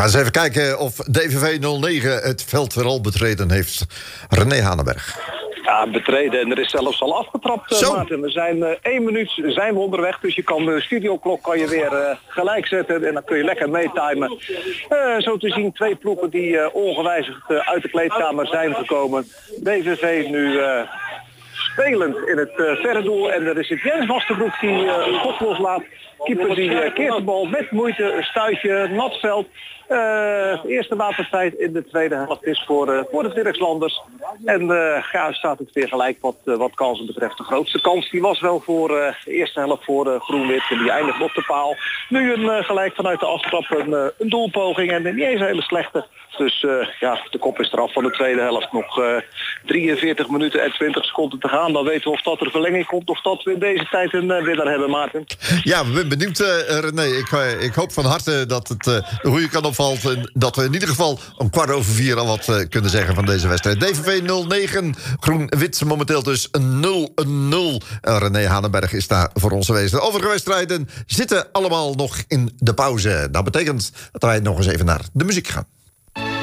gaan eens even kijken of DVV 09 het veld weer al betreden heeft. René Hanenberg. Ja, betreden. En er is zelfs al afgetrapt, Maarten. We zijn 1 minuut zijn we onderweg. Dus je kan de studioklok weer gelijk zetten. En dan kun je lekker meetimen. Zo te zien 2 ploegen die ongewijzigd uit de kleedkamer zijn gekomen. DVV nu spelend in het verre doel. En er is het Jens Vastenbroek die een kop loslaat. Keeper die keert de bal met moeite. Een stuitje, nat veld. Eerste watertijd in de tweede helft is voor de Dirkslanders. En staat het weer gelijk wat kansen betreft. De grootste kans die was wel voor de eerste helft voor Groen-Wit. En die eindigt op de paal. Nu een gelijk vanuit de aftrap een doelpoging. En niet eens een hele slechte. Dus de kop is eraf van de tweede helft. Nog 43 minuten en 20 seconden te gaan. Dan weten we of dat er verlenging komt. Of dat we in deze tijd een winnaar hebben, Maarten. Ja, we zijn benieuwd, René. Ik hoop van harte dat het de goede kant opvalt. En dat we in ieder geval om 4:15 al wat kunnen zeggen van deze wedstrijd. DVV 09, Groen-Wit momenteel dus 0-0. René Hanenberg is daar voor ons geweest. De overige wedstrijden zitten allemaal nog in de pauze. Dat betekent dat wij nog eens even naar de muziek gaan.